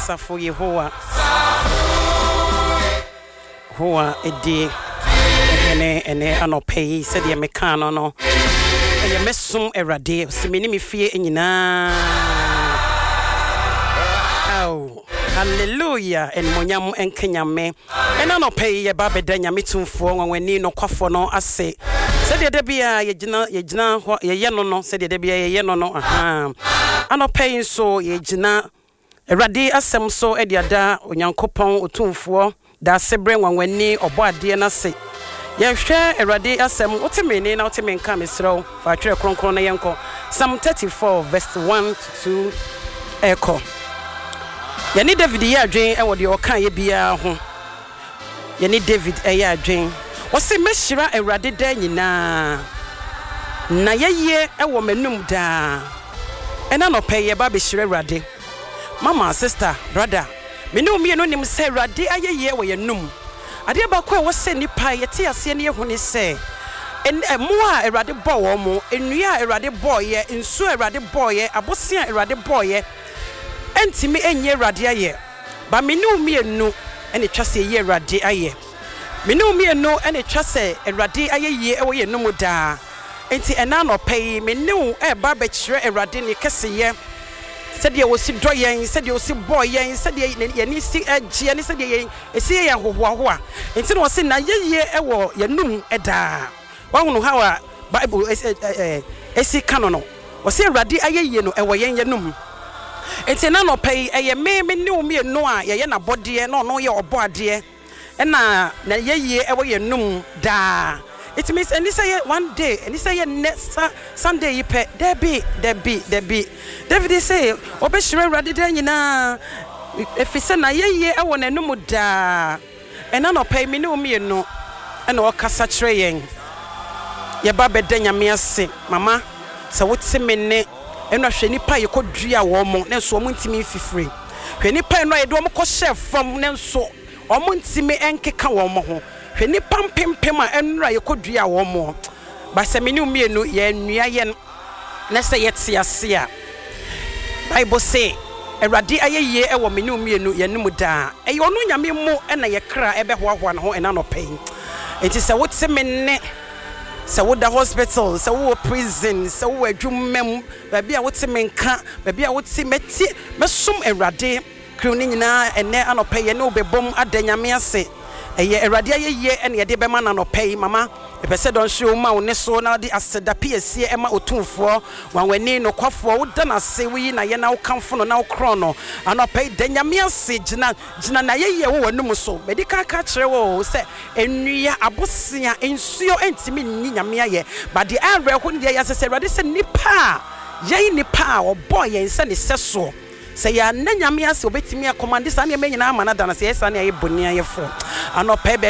Asafo Yehowa Hoa edi ene anope said ye mekano no ye mesum erade simini mi fie nyina oh hallelujah en monyam enkanyame en anope ye ba beda nyame tumfo nwanwani no kwafo no ase said de bia ye gina ye ye no said de bia ye ye no aha anope nso ye gina erade asem so ediada onyankopon otumfo da sebre nwanwani oboade na se ye hwe erade asem otemeni na otemenka mesrew fa twere kronkron na yenko Psalm 34 verse 1 to 2 eko ye ni David ye adwen e wode okan ye bia ho ye ni David ye adwen wo se mehira erade da nyina na ye e wo manum da ena no pɛ ye ba be hira erade mama sister brother menu mi no nim se erade ayeye wo ye num ade ba ko e wo se nipa ye te ase ne ye hune se mo a erade bo wo mo enua erade bo ye nsu erade bo ye abosia erade bo ye entimi enye erade aye ba menu mi enu ene twase ye erade aye menu mi enu ene twase erade ayeye e wo ye num da enti ena no pɛ menu e ba be kire erade ne keseye said you was doyen, said you see boy, said you see a Gianni, said you see a hoa. Instead of saying, ye ewo, ye num eda. One know how a Bible is a canon. Was here radi a ye no, a way ye num. It's an anno pay a me no me no, ye na body, no, your body. And na ye ever ye num da. It means and this say one day and this say next Sunday you pay there be David say obeshere rade dan nyina if say na ye e won enum da and na pay me no me no and o kasa kire yen ye ba beda nyame ase mama say wote me ne eno hwe nipa ye kodua wo mo na so mo ntimi fifire hwe nipa no ye do mo ko chef fam na so o mo ntimi enkeka wo mo ho hwe ni pampempem a enra ye kodua wo mo ba se meni umienu ye nua ye na se ye te ase a Bible say erade ayeye e wo meni umienu ye num da e ye onu nyame mu e na ye kra e be hoahoa na ho e na no pen enti se wote me ne se wo da hospital se wo prison se wo adwumem ba bia wote me nka ba bia wote meti mesum erade kru ni nyina ene anopa ye ne obebom adanyame ase eye erade ayeye ene ye de be ma na no pay mama e pese don show ma one so na de aseda piesie e ma otumfo wanwani no kwafo wo da na se wi na ye na wo kamfo no na wo kro no anopa danyame ase gina na yeye wo wanum so medical ka kire wo se enua abosia ensuo entimi ni nyame aye but the arre ho ne ye se erade se nipa ye nipa oboy ye se ne seso say ya na nyame ase obetimi akomande sa na me nyina ama na da na se yesa na ye boni ayefo anopa